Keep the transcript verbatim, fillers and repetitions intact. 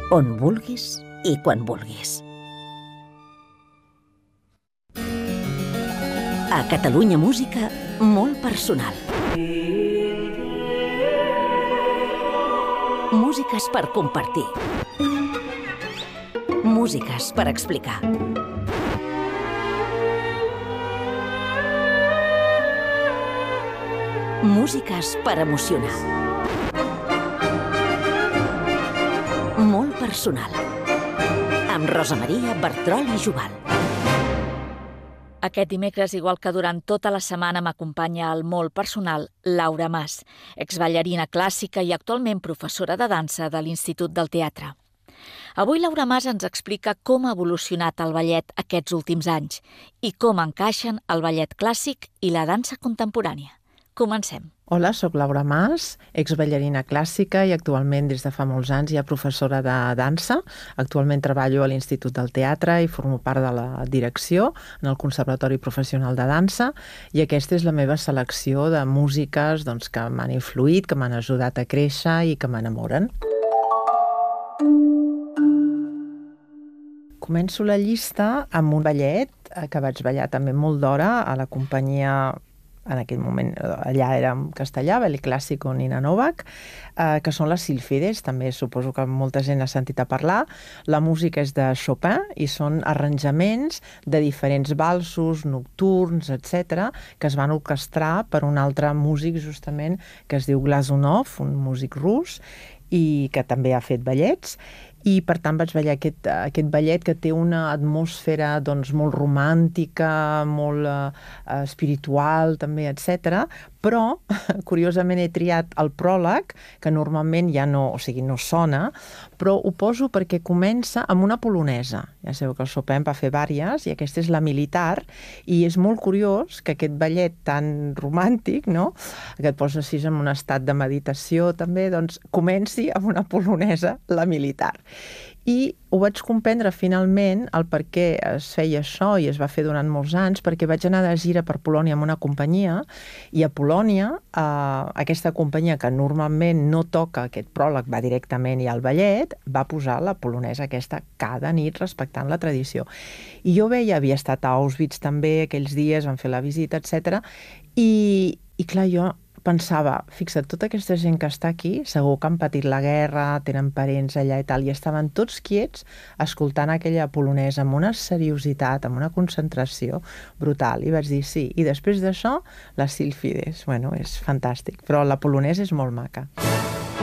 on vulguis i quan vulguis. A Catalunya Música, molt personal. Músiques per compartir. Músiques per explicar. Músiques per emocionar. Molt personal. Amb Rosa Maria Bertrol i Jubal. Aquest dimecres, igual que durant tota la setmana, m'acompanya al molt personal Laura Mas, exballarina clàssica i actualment professora de dansa de l'Institut del Teatre. Avui Laura Mas ens explica com ha evolucionat el ballet aquests últims anys i com encaixen el ballet clàssic i la dansa contemporània. Comencem. Hola, soc Laura Mas, exballarina clàssica i actualment des de fa molts anys ja professora de dansa. Actualment treballo a l'Institut del Teatre i formo part de la direcció en el Conservatori Professional de Dansa i aquesta és la meva selecció de músiques doncs, que m'han influït, que m'han ajudat a créixer i que m'enamoren. Començo la llista amb un ballet que vaig ballar també molt d'hora a la companyia. En aquell moment allà era en castellà, Ballet Clásico Nina Novak, eh, que són les Sílfides, també suposo que molta gent ha sentit a parlar. La música és de Chopin i són arranjaments de diferents valsos, nocturns, etcètera, que es van orquestrar per un altre músic justament que es diu Glazunov, un músic rus, i que també ha fet ballets. I per tant vaig ballar aquest, aquest ballet que té una atmosfera doncs, molt romàntica, molt eh, espiritual també, etcètera. Però, curiosament, he triat el pròleg, que normalment ja no, o sigui, no sona, però ho poso perquè comença amb una polonesa. Ja sabeu que el Chopin va fer vàries i aquesta és la militar, i és molt curiós que aquest ballet tan romàntic, no?, que et posa així en un estat de meditació també, doncs comenci amb una polonesa, la militar. I ho vaig comprendre finalment el per què es feia això i es va fer durant molts anys, perquè vaig anar de gira per Polònia amb una companyia i a Polònia eh, aquesta companyia que normalment no toca aquest pròleg, va directament i al ballet, va posar la polonesa aquesta cada nit respectant la tradició. I jo veia, havia estat a Auschwitz també aquells dies, van fer la visita, etcètera. I, i clar, jo pensava, fixa't, tota aquesta gent que està aquí, segur que han patit la guerra, tenen parents allà i tal, i estaven tots quiets escoltant aquella polonesa amb una seriositat, amb una concentració brutal. I vaig dir sí. I després d'això, les Sílfides. Bueno, és fantàstic. Però la polonesa és molt maca.